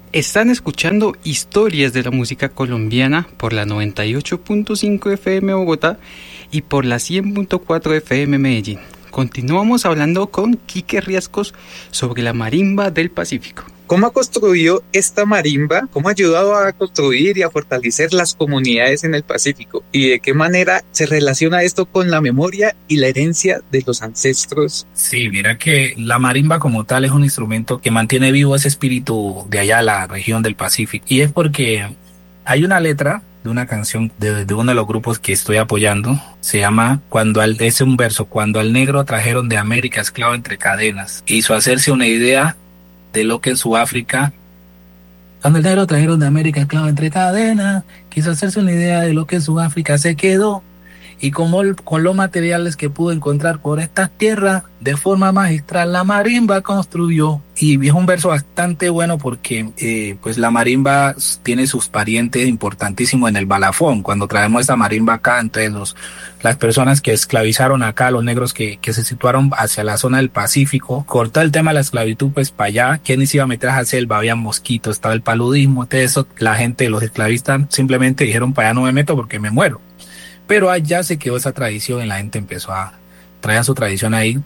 Están escuchando Historias de la Música Colombiana por la 98.5 FM Bogotá y por la 100.4 FM Medellín. Continuamos hablando con Quique Riascos sobre la marimba del Pacífico. ¿Cómo ha construido esta marimba? ¿Cómo ha ayudado a construir y a fortalecer las comunidades en el Pacífico? ¿Y de qué manera se relaciona esto con la memoria y la herencia de los ancestros? Sí, mira que la marimba como tal es un instrumento que mantiene vivo ese espíritu de allá, la región del Pacífico. Y es porque hay una letra de una canción de uno de los grupos que estoy apoyando. Se llama es un verso: cuando al negro trajeron de América esclavo entre cadenas, hizo hacerse una idea de lo que en Sudáfrica, cuando el negro trajeron de América esclavo entre cadenas, quiso hacerse una idea de lo que en Sudáfrica se quedó, y con los materiales que pudo encontrar por estas tierras, de forma magistral la marimba construyó. Y es un verso bastante bueno porque pues la marimba tiene sus parientes importantísimos en el balafón. Cuando traemos esta marimba acá, entonces las personas que esclavizaron acá, los negros que se situaron hacia la zona del Pacífico, cortó el tema de la esclavitud pues para allá. ¿Quién se iba a meter a la selva? Había mosquitos, estaba el paludismo. Entonces eso, la gente, los esclavistas simplemente dijeron: para allá no me meto porque me muero. Pero allá se quedó esa tradición y la gente empezó a traer su tradición ahí.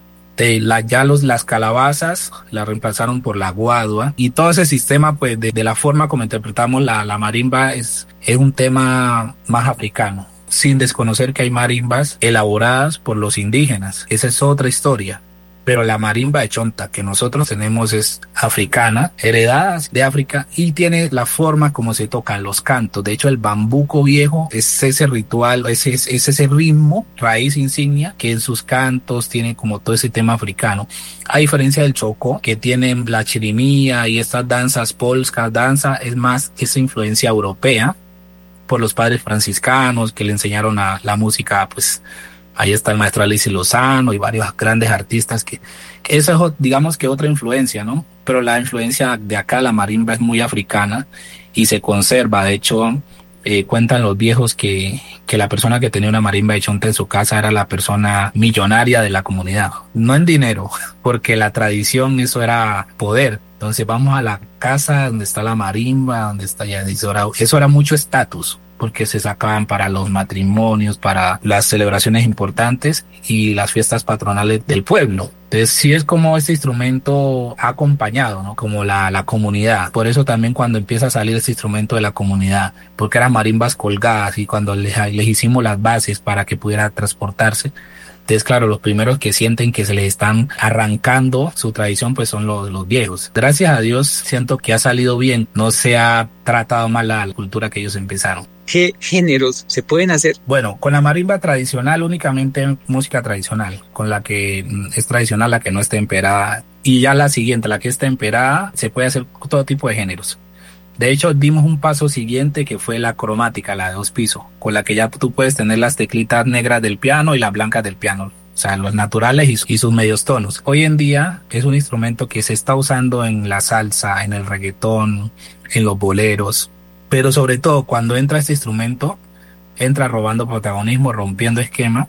Las calabazas la reemplazaron por la guadua, y todo ese sistema, pues de la forma como interpretamos la marimba es un tema más africano, sin desconocer que hay marimbas elaboradas por los indígenas. Esa es otra historia. Pero la marimba de chonta que nosotros tenemos es africana, heredada de África, y tiene la forma como se tocan los cantos. De hecho, el bambuco viejo es ese ritual, es ese ritmo, raíz insignia, que en sus cantos tiene como todo ese tema africano. A diferencia del chocó, que tiene la chirimía y estas danzas polskas, es más esa influencia europea por los padres franciscanos que le enseñaron a la música, pues. Ahí está el maestro Alice Lozano y varios grandes artistas que eso es, digamos, que otra influencia, ¿no? Pero la influencia de acá, la marimba, es muy africana y se conserva. De hecho, cuentan los viejos que la persona que tenía una marimba de chonta en su casa era la persona millonaria de la comunidad. No en dinero, porque la tradición, eso era poder. Entonces vamos a la casa donde está la marimba, donde está ya, eso era mucho estatus, porque se sacaban para los matrimonios, para las celebraciones importantes y las fiestas patronales del pueblo. Entonces sí es como este instrumento ha acompañado, ¿no? Como la comunidad. Por eso también cuando empieza a salir este instrumento de la comunidad, porque eran marimbas colgadas, y cuando les hicimos las bases para que pudiera transportarse, entonces, claro, los primeros que sienten que se les están arrancando su tradición, pues son los viejos. Gracias a Dios, siento que ha salido bien. No se ha tratado mal la cultura que ellos empezaron. ¿Qué géneros se pueden hacer? Bueno, con la marimba tradicional, únicamente música tradicional. Con la que es tradicional, la que no está temperada. Y ya la siguiente, la que está temperada, se puede hacer todo tipo de géneros. De hecho, dimos un paso siguiente, que fue la cromática, la de 2 pisos, con la que ya tú puedes tener las teclitas negras del piano y las blancas del piano, o sea, los naturales y sus medios tonos. Hoy en día es un instrumento que se está usando en la salsa, en el reggaetón, en los boleros, pero sobre todo cuando entra este instrumento, entra robando protagonismo, rompiendo esquema,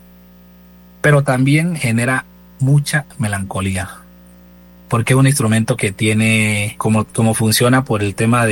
pero también genera mucha melancolía. Porque es un instrumento que tiene, como funciona por el tema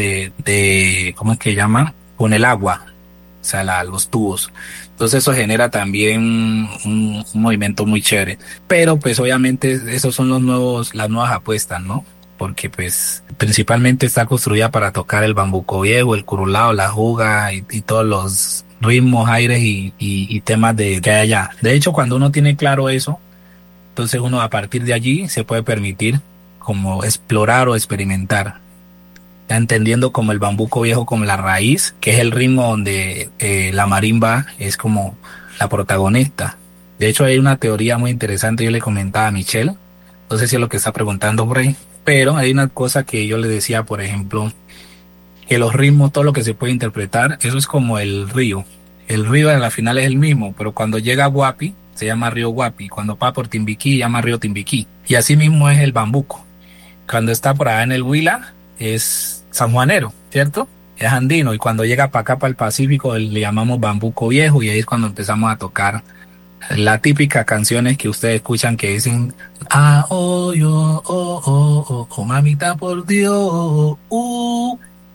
de ¿cómo es que llama? Con el agua, o sea, los tubos. Entonces eso genera también un movimiento muy chévere. Pero pues obviamente esos son las nuevas apuestas, ¿no? Porque pues principalmente está construida para tocar el bambuco viejo, el curulao, la juga y todos los ritmos, aires y temas que hay allá. De hecho, cuando uno tiene claro eso, entonces uno a partir de allí se puede permitir como explorar o experimentar, ya entendiendo como el bambuco viejo como la raíz, que es el ritmo donde la marimba es como la protagonista. De hecho hay una teoría muy interesante, yo le comentaba a Michelle, no sé si es lo que está preguntando por ahí, pero hay una cosa que yo le decía, por ejemplo, que los ritmos, todo lo que se puede interpretar, eso es como el río. El río a la final es el mismo, pero cuando llega a Guapi, se llama río Guapi. Cuando pasa por Timbiquí, se llama río Timbiquí. Y así mismo es el bambuco. Cuando está por allá en el Huila, es sanjuanero, ¿cierto? Es andino. Y cuando llega para acá, para el Pacífico, le llamamos bambuco viejo. Y ahí es cuando empezamos a tocar la típica canciones que ustedes escuchan que dicen: ah, oh, yo, oh, oh, oh, oh, mamita por Dios,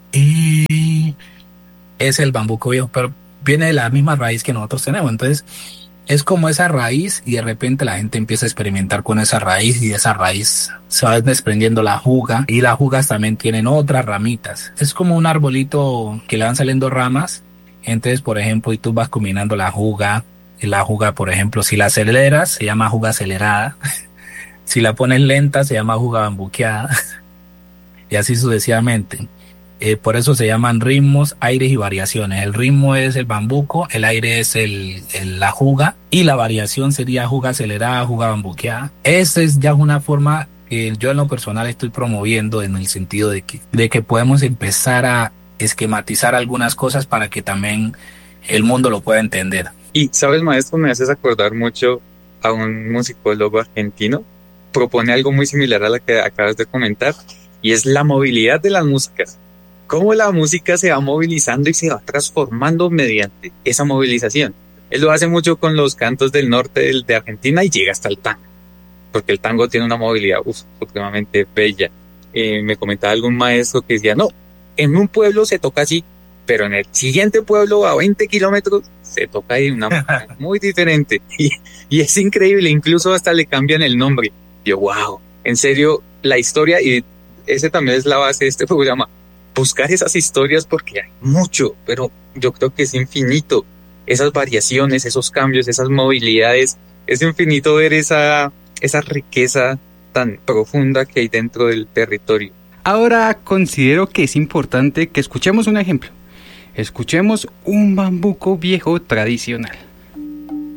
y es el bambuco viejo, pero viene de la misma raíz que nosotros tenemos. Entonces, es como esa raíz y de repente la gente empieza a experimentar con esa raíz y de esa raíz se va desprendiendo la juga y las jugas también tienen otras ramitas. Es como un arbolito que le van saliendo ramas. Entonces, por ejemplo, y tú vas combinando la juga, y la juga, por ejemplo, si la aceleras, se llama juga acelerada. Si la pones lenta, se llama juga bambuqueada. Y así sucesivamente. Por eso se llaman ritmos, aires y variaciones. El ritmo es el bambuco, el aire es la juga y la variación sería juga acelerada, juga bambuqueada. Esa es ya una forma que yo en lo personal estoy promoviendo en el sentido de que podemos empezar a esquematizar algunas cosas para que también el mundo lo pueda entender. Y, ¿sabes, maestro? Me haces acordar mucho a un musicólogo argentino. Propone algo muy similar a lo que acabas de comentar, y es la movilidad de las músicas. Cómo la música se va movilizando y se va transformando mediante esa movilización. Él lo hace mucho con los cantos del norte de Argentina y llega hasta el tango, porque el tango tiene una movilidad supremamente bella. Me comentaba algún maestro que decía, no, en un pueblo se toca así, pero en el siguiente pueblo a 20 kilómetros se toca de una manera muy diferente. Y es increíble, incluso hasta le cambian el nombre. Yo, wow, en serio, la historia, y ese también es la base de este programa, buscar esas historias porque hay mucho, pero yo creo que es infinito. Esas variaciones, esos cambios, esas movilidades, es infinito ver esa riqueza tan profunda que hay dentro del territorio. Ahora considero que es importante que escuchemos un ejemplo. Escuchemos un bambuco viejo tradicional.